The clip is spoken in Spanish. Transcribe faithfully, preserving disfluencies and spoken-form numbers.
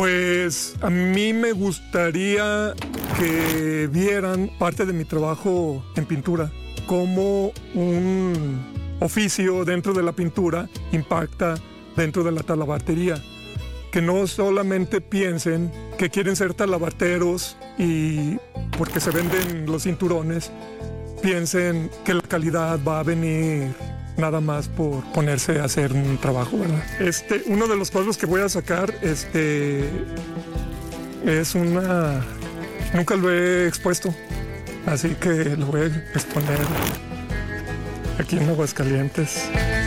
Pues a mí me gustaría que vieran parte de mi trabajo en pintura, cómo un oficio dentro de la pintura impacta dentro de la talabartería. Que no solamente piensen que quieren ser talabarteros y porque se venden los cinturones, piensen que la calidad va a venir nada más por ponerse a hacer un trabajo, ¿verdad? Este, uno de los cuadros que voy a sacar, este, es una... Nunca lo he expuesto, así que lo voy a exponer aquí en Aguascalientes.